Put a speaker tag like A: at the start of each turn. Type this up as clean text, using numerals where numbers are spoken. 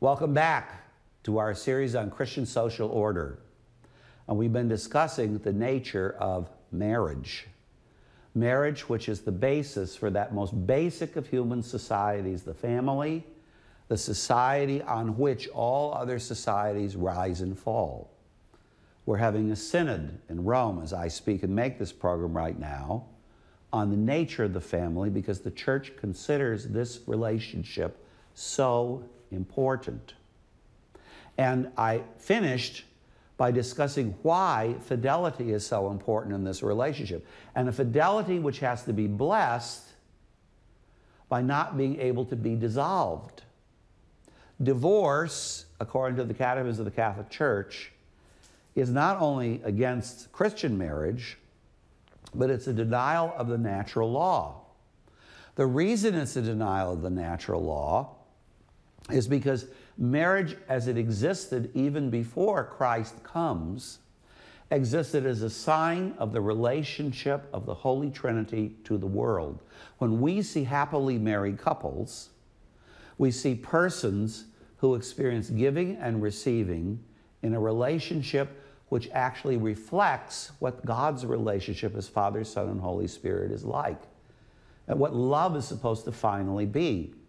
A: Welcome back to our series on Christian social order. And we've been discussing the nature of marriage. Marriage, which is the basis for that most basic of human societies, the family, the society on which all other societies rise and fall. We're having a synod in Rome as I speak and make this program right now on the nature of the family, because the church considers this relationship so important. And I finished by discussing why fidelity is so important in this relationship. And a fidelity which has to be blessed by not being able to be dissolved. Divorce, according to the Catechism of the Catholic Church, is not only against Christian marriage, but it's a denial of the natural law. The reason it's a denial of the natural law is because marriage as it existed even before Christ comes existed as a sign of the relationship of the Holy Trinity to the world. When we see happily married couples, we see persons who experience giving and receiving in a relationship which actually reflects what God's relationship as Father, Son, and Holy Spirit is like, and what love is supposed to finally be.